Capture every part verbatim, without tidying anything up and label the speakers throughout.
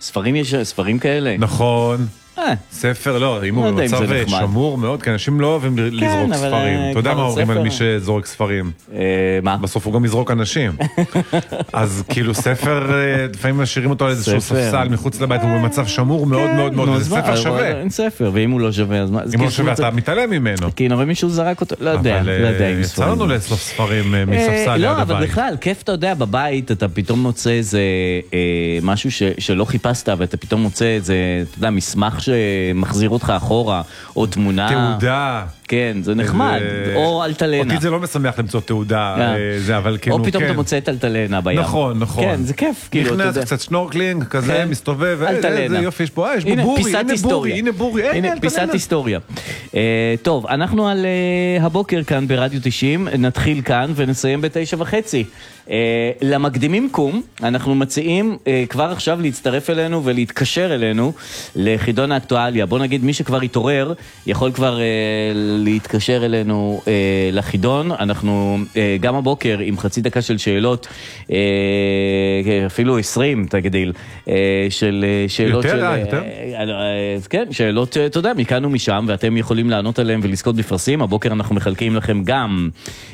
Speaker 1: ספרים יש, ספרים כאלה.
Speaker 2: נכון.
Speaker 1: אה.
Speaker 2: ספר, לא, אם הוא
Speaker 1: לא
Speaker 2: במצב שמור מאוד, כי אנשים לא אוהבים לזרוק ספרים. אתה יודע מה אומרים על מי שזורק ספרים?
Speaker 1: מה?
Speaker 2: בסוף הוא גם יזרוק אנשים. אז כאילו ספר, לפעמים משאירים אותו על איזשהו ספסל מחוץ לבית, הוא במצב שמור מאוד מאוד מאוד, זה ספר שווה.
Speaker 1: אין ספר, ואם הוא לא שווה, אז מה?
Speaker 2: אם הוא לא שווה, אתה מתעלם ממנו.
Speaker 1: כי נראה מישהו זרק אותו, לא יודע, לא יודע אם ספרים.
Speaker 2: יצא לנו לאסוף ספרים מספסל ליד הבית.
Speaker 1: לא, אבל בכלל, כיף, אתה יודע, בבית אתה פתאום מוצא איזה משהו שלא חיפשת, ואתה פתאום מוצא איזה, אתה יודע, מסמך שמחזיר אותך אחורה, או תמונה.
Speaker 2: תעודה.
Speaker 1: כן, זה נחמד. או אלטלנה.
Speaker 2: אותי זה לא משמח למצוא תעודה, זה אבל כאילו,
Speaker 1: או פתאום אתה מוצא את אלטלנה בים.
Speaker 2: נכון, נכון.
Speaker 1: כן, זה כיף.
Speaker 2: נכנס קצת שנורקלינג, כזה, מסתובב, איזה יופי, יש פה, יש פה בורי, הנה בורי, הנה בורי,
Speaker 1: הנה פיסת היסטוריה. טוב, אנחנו על הבוקר כאן ברדיו תשעים, נתחיל כאן ונסיים בתשע וחצי. למקדימים קום, אנחנו מציעים כבר עכשיו להצטרף אלינו ולהתקשר אלינו לחידון האקטואליה. בוא נגיד, מי שכבר התעורר, יכול כבר להתקשר אלינו לחידון. אנחנו גם הבוקר עם חצי דקה של שאלות, אפילו עשרים תגדיל, של שאלות
Speaker 2: יותר,
Speaker 1: של...
Speaker 2: יותר.
Speaker 1: כן, שאלות, אתה יודע, מכאן ומשם, ואתם יכולים לענות עליהם ולזכות בפרסים. הבוקר אנחנו מחלקים לכם גם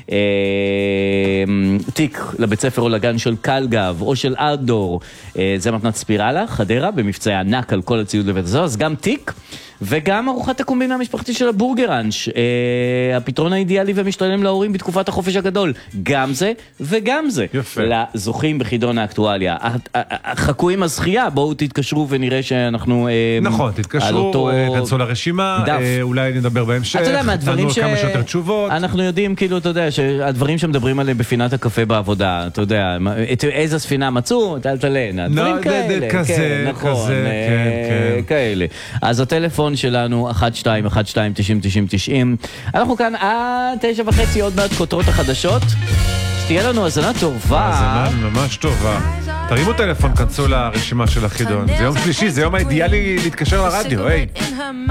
Speaker 1: תיק לבית ספר או לגן של קלגב או של ארדור, זה מתנת ספירלה, חדרה, במבצעי ענק על כל הציוד לבית הספר, אז גם תיק וגם ארוחת הקומבינה המשפחתית של הבורגראנץ', אה, הפתרון האידיאלי ומשתלם להורים בתקופת החופש הגדול, גם זה וגם זה.
Speaker 2: יפה.
Speaker 1: לזוכים בחידון האקטואליה. חכו עם הזכייה, בואו תתקשרו ונראה שאנחנו... אה,
Speaker 2: נכון, תתקשרו, אותו... תנסו לרשימה, אה, אולי נדבר בהמשך,
Speaker 1: אתה יודע, מהדברים ש...
Speaker 2: כמה שיותר תשובות.
Speaker 1: אנחנו יודעים, כאילו, אתה יודע, שהדברים שמדברים עליהם בפינת הקפה בעבודה, אתה יודע, את, איזה ספינה מצאו, את אלטלנה, דברים
Speaker 2: no,
Speaker 1: כאלה.
Speaker 2: כזה,
Speaker 1: כן, נכון,
Speaker 2: כזה,
Speaker 1: אה,
Speaker 2: כן, כן.
Speaker 1: כאלה. אז הטלפון שלנו אחת שתיים אחת שתיים תשעים תשעים תשעים. אנחנו כאן עד תשע וחצי, עוד מעט כותרות החדשות. שתהיה לנו הזנה טובה.
Speaker 2: הזנה ממש טובה. תרימו טלפון, כנסו לרשימה של החידון. זה יום שלישי, זה יום האידיאלי להתקשר לרדיו, היי.